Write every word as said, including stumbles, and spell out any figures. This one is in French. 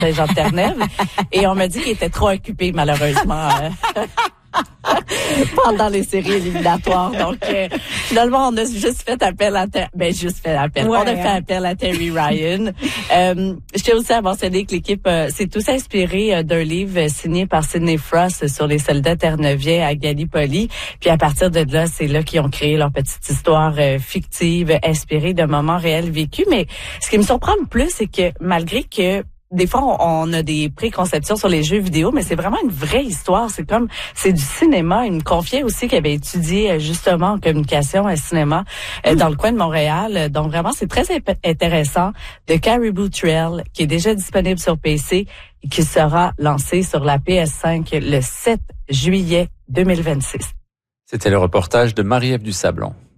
Jean de Terre-Neuve. Et on m'a dit qu'il était trop occupé, malheureusement. Pendant les séries éliminatoires. Donc, euh, finalement, on a juste fait appel à... Ter- ben, juste fait appel. Ouais, on a hein. fait appel à Terry Ryan. euh, je tiens aussi à mentionner que l'équipe euh, s'est tous inspirée euh, d'un livre signé par Sidney Frost sur les soldats terre-neuviens à Gallipoli. Puis à partir de là, c'est là qu'ils ont créé leur petite histoire euh, fictive, inspirée de moments réels vécus. Mais ce qui me surprend le plus, c'est que malgré que des fois, on a des préconceptions sur les jeux vidéo, mais c'est vraiment une vraie histoire. C'est comme, c'est du cinéma. Il me confiait aussi qu'il avait étudié justement en communication et cinéma mmh. dans le coin de Montréal. Donc vraiment, c'est très intéressant. The Caribou Trail, qui est déjà disponible sur P C et qui sera lancé sur la P S cinq le sept juillet deux mille vingt-six. C'était le reportage de Marie-Ève Dusablon.